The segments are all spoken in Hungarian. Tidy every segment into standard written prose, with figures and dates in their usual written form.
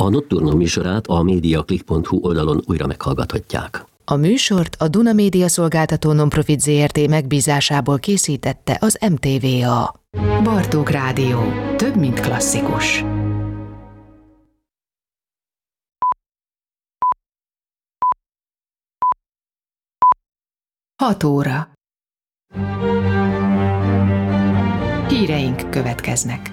A Nocturno műsorát a mediaclick.hu oldalon újra meghallgathatják. A műsort a Duna Média Szolgáltató Nonprofit Zrt. Megbízásából készítette az MTVA. Bartók Rádió. Több, mint klasszikus. Hat óra. Híreink következnek.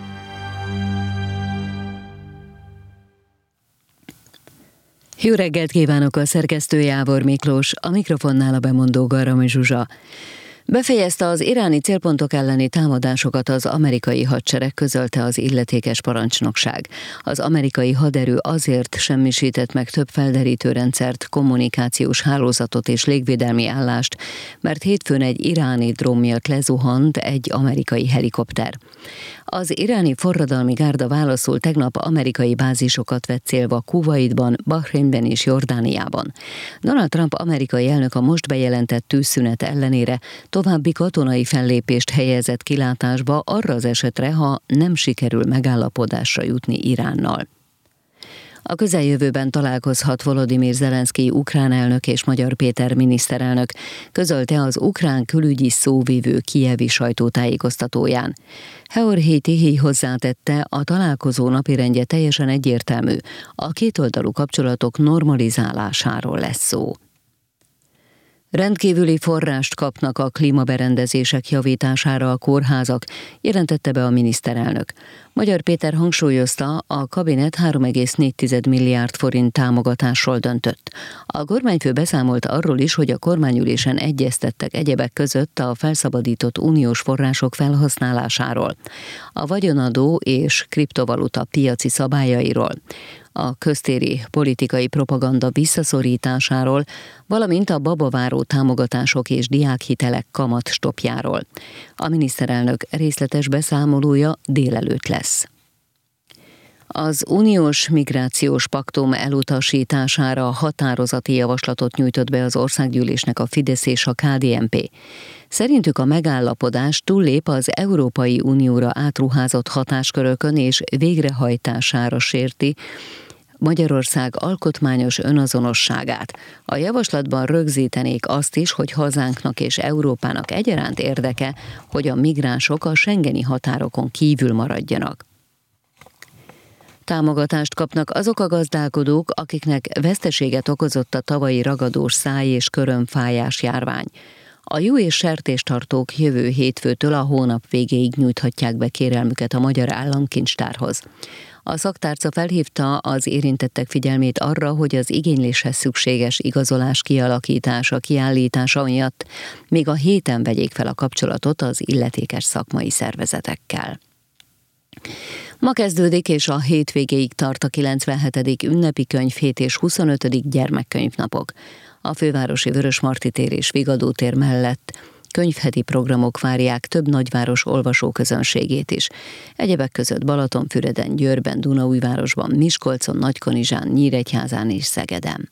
Jó reggelt kívánok, a szerkesztő Jávor Miklós, a mikrofonnál a bemondó Garami Zsuzsa. Befejezte az iráni célpontok elleni támadásokat az amerikai hadsereg, közölte az illetékes parancsnokság. Az amerikai haderő azért semmisített meg több felderítő rendszert, kommunikációs hálózatot és légvédelmi állást, mert hétfőn egy iráni drón miatt lezuhant egy amerikai helikopter. Az iráni forradalmi gárda válaszul tegnap amerikai bázisokat vett célba Kuwaitban, Bahreinben és Jordániában. Donald Trump amerikai elnök a most bejelentett tűzszünet ellenére további katonai fellépést helyezett kilátásba arra az esetre, ha nem sikerül megállapodásra jutni Iránnal. A közeljövőben találkozhat Volodymyr Zelenszkij ukrán elnök és Magyar Péter miniszterelnök, közölte az ukrán külügyi szóvivő kijevi sajtótájékoztatóján. Georgij Tihij hozzátette, a találkozó napirendje teljesen egyértelmű, a kétoldalú kapcsolatok normalizálásáról lesz szó. Rendkívüli forrást kapnak a klímaberendezések javítására a kórházak, jelentette be a miniszterelnök. Magyar Péter hangsúlyozta, a kabinet 3,4 milliárd forint támogatásról döntött. A kormányfő beszámolt arról is, hogy a kormányülésen egyeztettek egyebek között a felszabadított uniós források felhasználásáról, a vagyonadó és kriptovaluta piaci szabályairól, a köztéri politikai propaganda visszaszorításáról, valamint a babaváró támogatások és diákhitelek kamatstopjáról. A miniszterelnök részletes beszámolója délelőtt lesz. Az uniós migrációs paktum elutasítására határozati javaslatot nyújtott be az országgyűlésnek a Fidesz és a KDNP. Szerintük a megállapodás túllép az Európai Unióra átruházott hatáskörökön és végrehajtására sérti Magyarország alkotmányos önazonosságát. A javaslatban rögzítenék azt is, hogy hazánknak és Európának egyaránt érdeke, hogy a migránsok a schengeni határokon kívül maradjanak. Támogatást kapnak azok a gazdálkodók, akiknek veszteséget okozott a tavalyi ragadós száj- és körömfájás járvány. A juh- és sertéstartók jövő hétfőtől a hónap végéig nyújthatják be kérelmüket a Magyar Államkincstárhoz. A szaktárca felhívta az érintettek figyelmét arra, hogy az igényléshez szükséges igazolás kialakítása, kiállítása miatt még a héten vegyék fel a kapcsolatot az illetékes szakmai szervezetekkel. Ma kezdődik és a hétvégéig tart a 97. ünnepi könyvhét és 25. gyermekkönyvnapok. A fővárosi Vörösmarty tér és Vigadó tér mellett könyvheti programok várják több nagyváros olvasóközönségét is. Egyebek között Balatonfüreden, Győrben, Dunaújvárosban, Miskolcon, Nagykanizsán, Nyíregyházán és Szegeden.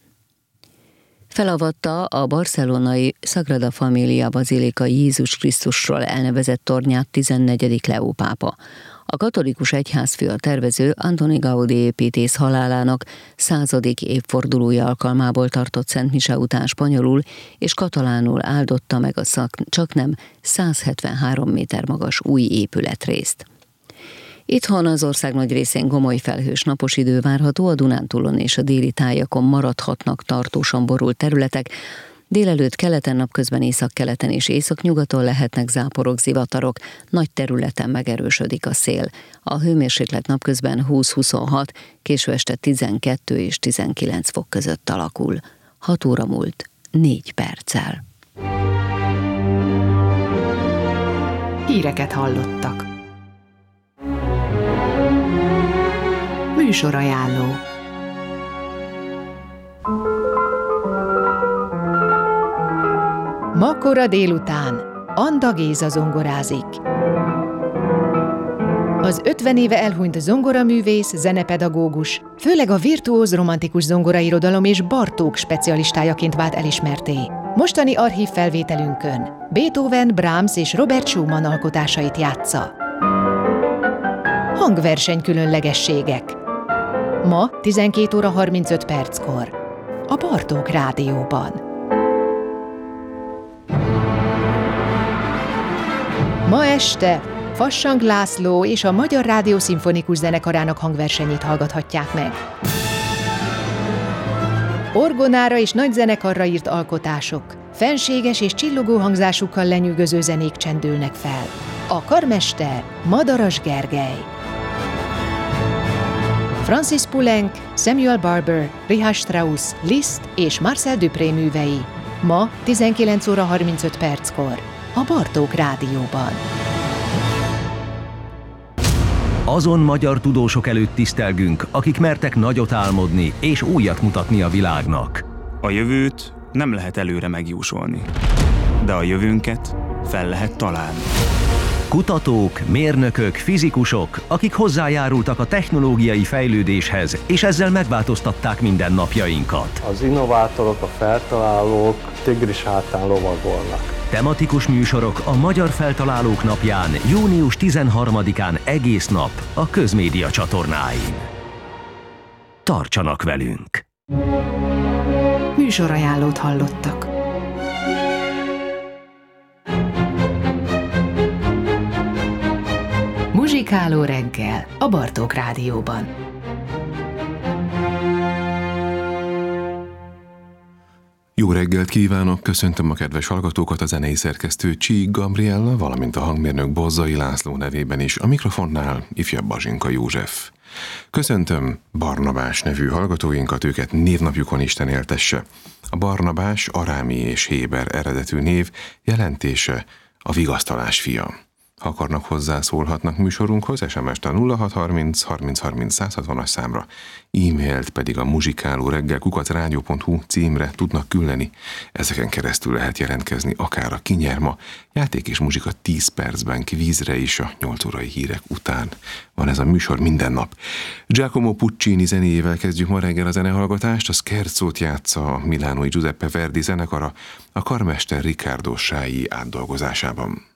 Felavatta a barcelonai Sagrada Familia Bazilika Jézus Krisztusról elnevezett tornyát 14. Leó pápa. A katolikus egyházfő, a tervező Antoni Gaudí építész halálának 100. évfordulója alkalmából tartott szentmise után spanyolul és katalánul áldotta meg a csaknem 173 méter magas új épületrészt. Itthon az ország nagy részén gomoly felhős napos idő várható, a Dunántúlon és a déli tájakon maradhatnak tartósan borult területek. Délelőtt keleten, napközben északkeleten és északnyugaton lehetnek záporok, zivatarok, nagy területen megerősödik a szél. A hőmérséklet napközben 20-26, késő este 12 és 19 fok között alakul. 6 óra múlt 4 perccel. Híreket hallottak. Műsorajánló. Ma kora délután Anda Géza zongorázik. Az 50 éve elhunyt zongoraművész, zenepedagógus, főleg a virtuóz romantikus zongorairodalom és Bartók specialistájaként vált elismertté. Mostani archív felvételünkön Beethoven, Brahms és Robert Schumann alkotásait játsza. Hangverseny különlegességek. Ma 12 óra 35 perckor. A Bartók Rádióban. Ma este Fassang László és a Magyar Rádió Szimfonikus Zenekarának hangversenyét hallgathatják meg. Orgonára és nagy zenekarra írt alkotások, fenséges és csillogó hangzásukkal lenyűgöző zenék csendülnek fel. A karmester Madaras Gergely. Francis Poulenc, Samuel Barber, Richard Strauss, Liszt és Marcel Dupré művei. Ma 19 óra 35 perckor. A Bartók Rádióban. Azon magyar tudósok előtt tisztelgünk, akik mertek nagyot álmodni és újat mutatni a világnak. A jövőt nem lehet előre megjósolni, de a jövőnket fel lehet találni. Kutatók, mérnökök, fizikusok, akik hozzájárultak a technológiai fejlődéshez, és ezzel megváltoztatták mindennapjainkat. Az innovátorok, a feltalálók tigris hátán lovagolnak. Tematikus műsorok a Magyar Feltalálók Napján, június 13-án egész nap a Közmédia csatornáin. Tartsanak velünk! Műsorajánlót hallottak. Muzsikáló reggel a Bartók Rádióban. Jó reggelt kívánok, köszöntöm a kedves hallgatókat, a zenei szerkesztő Csík Gabriella, valamint a hangmérnök Bozzai László nevében is, a mikrofonnál ifjabb Bazsinka József. Köszöntöm Barnabás nevű hallgatóinkat, őket névnapjukon Isten éltesse. A Barnabás arámi és héber eredetű név, jelentése a vigasztalás fia. Ha akarnak, hozzászólhatnak műsorunkhoz, SMS-t a 0630 30 30 160-as számra, e-mailt pedig a muzsikálóreggel@rádió.hu címre tudnak küldeni. Ezeken keresztül lehet jelentkezni akár a Kinyerma, játék és muzsika 10 percben, kvízre is a 8 órai hírek után. Van ez a műsor minden nap. Giacomo Puccini zenéjével kezdjük ma reggel a zenehallgatást, a Scherzót játsza a milánói Giuseppe Verdi zenekara, a karmester Riccardo Scai átdolgozásában.